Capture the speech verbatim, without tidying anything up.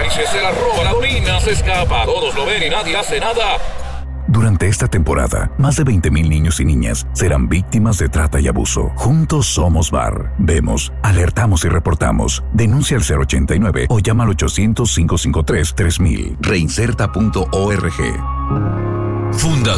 y se la roba, la orina, se escapa, todos lo ven y nadie hace nada. Durante esta temporada, más de veinte mil niños y niñas serán víctimas de trata y abuso. Juntos somos V A R. Vemos, alertamos y reportamos. Denuncia al cero ochenta y nueve o llama al ochocientos, cinco cinco tres, tres mil. Reinserta punto org. Fundación